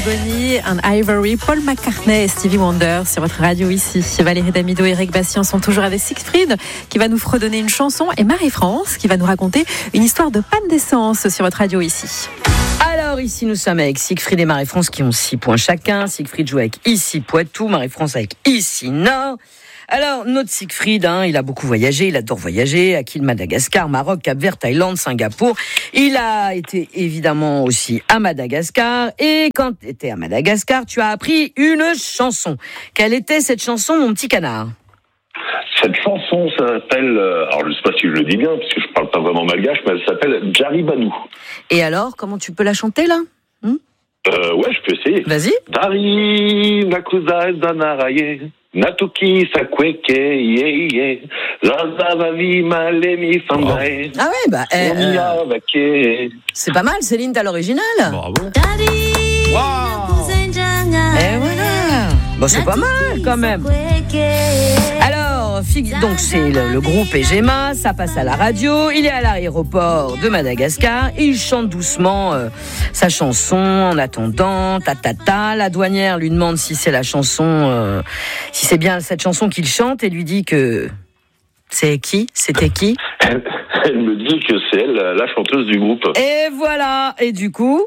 Ebony and Ivory, Paul McCartney et Stevie Wonder sur votre radio ici. Valérie Damido et Eric Bastien sont toujours avec Siegfried qui va nous fredonner une chanson et Marie-France qui va nous raconter une histoire de panne d'essence sur votre radio ici. Alors ici nous sommes avec Siegfried et Marie-France qui ont 6 points chacun. Siegfried joue avec ici Poitou, Marie-France avec ici Nord. Alors, notre Siegfried, il a beaucoup voyagé, il adore voyager, à Madagascar, Maroc, Cap-Vert, Thaïlande, Singapour. Il a été évidemment aussi à Madagascar. Et quand tu étais à Madagascar, tu as appris une chanson. Quelle était cette chanson, mon petit canard ? Cette chanson, ça s'appelle, alors je sais pas si je le dis bien, parce que je parle pas vraiment malgache, mais elle s'appelle Jaribanou. Et alors, comment tu peux la chanter, là ? Ouais, je peux essayer. Vas-y. Dari, Nakuza, Zanaraye. Natuki sakweke ye ye Zazavavi malemi fandae. Ah ouais, c'est pas mal, Céline, t'as l'original. Bravo. Wow. Et voilà. Bon, c'est pas mal quand même. Alors, donc c'est le groupe Egema, ça passe à la radio, il est à l'aéroport de Madagascar, il chante doucement sa chanson en attendant, la douanière lui demande si c'est la chanson, si c'est bien cette chanson qu'il chante et lui dit que c'était qui Elle me dit que c'est elle, la chanteuse du groupe. Et voilà, et du coup,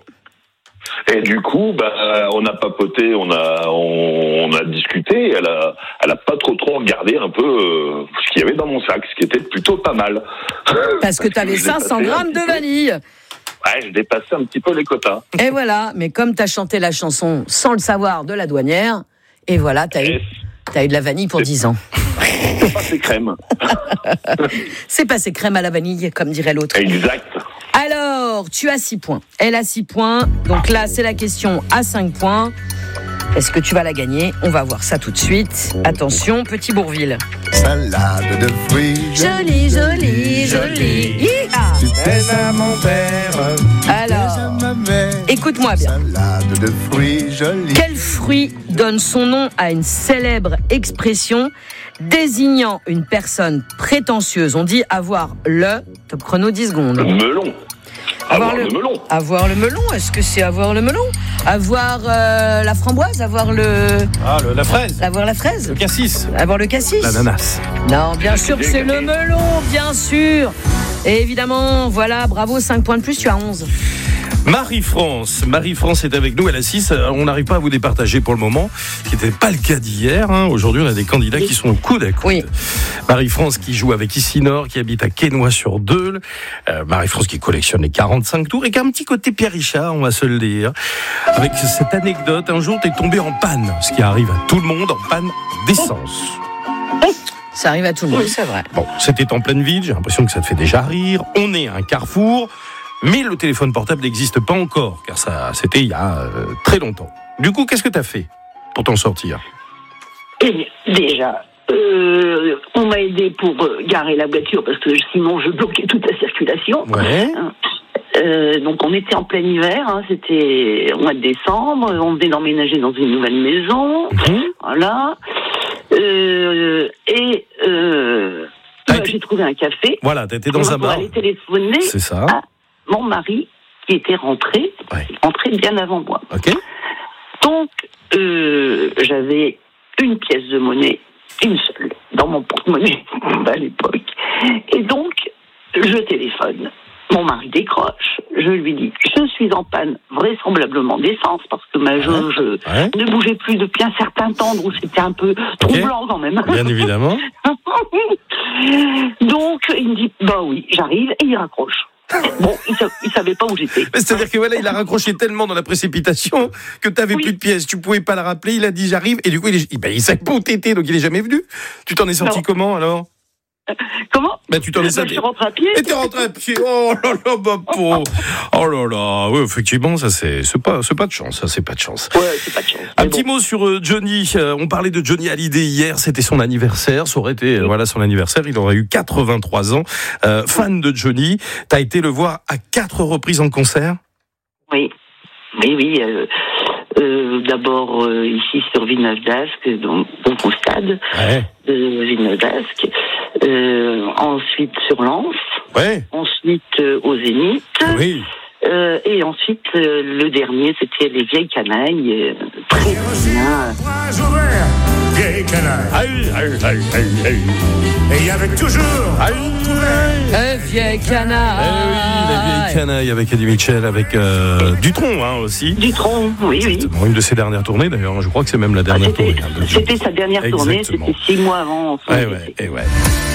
on a papoté, on a discuté. Elle a pas trop regardé un peu ce qu'il y avait dans mon sac, ce qui était plutôt pas mal. Parce que t'avais 500 grammes de vanille. Ouais, je dépassais un petit peu les quotas. Et voilà, mais comme t'as chanté la chanson sans le savoir de la douanière, et voilà, t'as eu de la vanille pour 10 ans. C'est passé crème. C'est passé crème à la vanille, comme dirait l'autre. Exact. Alors, tu as 6 points. Elle a 6 points. Donc là, c'est la question à 5 points. Est-ce que tu vas la gagner ? On va voir ça tout de suite. Attention, Petit Bourvil. Salade de fruits. Jolie, jolie, jolie. Hi-ha ! Tu fais ça, mon père. Alors, écoute-moi bien. Salade de fruits jolis. Quel fruit donne son nom à une célèbre expression désignant une personne prétentieuse ? On dit avoir le... Top chrono 10 secondes. Melon. Avoir le melon. Avoir le melon, est-ce que c'est avoir le melon ? Avoir la framboise ? Avoir la fraise. Avoir la fraise ? Le cassis. Avoir le cassis ? L'ananas. Non, bien sûr, c'est le melon, bien sûr. Et évidemment, voilà, bravo, 5 points de plus, tu as 11. Marie-France est avec nous, elle a 6. On n'arrive pas à vous départager pour le moment, ce qui n'était pas le cas d'hier. Aujourd'hui, on a des candidats qui sont au coude à coude. Oui. Marie-France qui joue avec Ici-Nord, qui habite à Quesnoy-sur-Deûle. Marie-France qui collectionne les 45 tours et qui a un petit côté Pierre Richard, on va se le dire. Avec cette anecdote, un jour, t'es tombé en panne, ce qui arrive à tout le monde, en panne d'essence. Ça arrive à tout le monde, c'est vrai. Bon, c'était en pleine ville, j'ai l'impression que ça te fait déjà rire. On est à un carrefour. Mais le téléphone portable n'existe pas encore, car ça, c'était il y a très longtemps. Du coup, qu'est-ce que tu as fait pour t'en sortir ? Déjà, on m'a aidé pour garer la voiture, parce que sinon je bloquais toute la circulation. Ouais. Donc on était en plein hiver, c'était au mois de décembre, on venait d'emménager dans une nouvelle maison, voilà. J'ai trouvé un café. Voilà, t'étais dans un bar. Pour aller téléphoner à mon mari qui était rentré bien avant moi. Ok. Donc j'avais une pièce de monnaie, une seule, dans mon porte-monnaie à l'époque. Et donc je téléphone. Mon mari décroche, je lui dis, je suis en panne vraisemblablement d'essence parce que ma jauge ne bougeait plus depuis un certain temps, donc c'était un peu troublant quand même. Bien évidemment. Donc il me dit, bah oui, j'arrive, et il raccroche. Bon, il savait pas où j'étais. Mais c'est-à-dire que voilà, il a raccroché tellement dans la précipitation que t'avais plus de pièces, tu pouvais pas la rappeler, il a dit j'arrive, et du coup il savait pas où t'étais, donc il est jamais venu. Tu t'en es sorti comment alors ? Comment ? Tu t'en es sorti. Je suis rentré à pied. Et t'es rentré à pied. Oh là là, ma pauvre. Oh là là. Oui, effectivement, ça c'est pas de chance. Ça c'est pas de chance. Ouais, c'est pas de chance. Un petit mot sur Johnny. On parlait de Johnny Hallyday hier. C'était son anniversaire. Ça aurait été son anniversaire. Il aurait eu 83 ans. Fan de Johnny. T'as été le voir à 4 reprises en concert. Oui. D'abord ici sur Villeneuve-d'Ascq, donc au stade de Villeneuve-d'Ascq. Ensuite sur Lens. Ouais. Ensuite au Zénith. Oui. Et ensuite, le dernier, c'était Les Vieilles Canailles. Très bien. Vieille canaille. Et il y avait toujours Vieille canaille. Eh oui, La Vieille Canaille avec Eddie Mitchell, avec Dutronc aussi. Dutronc, oui. Une de ses dernières tournées d'ailleurs, je crois que c'est même la dernière tournée. C'était sa dernière tournée, Exactement. c'était 6 mois avant son décès. Ouais.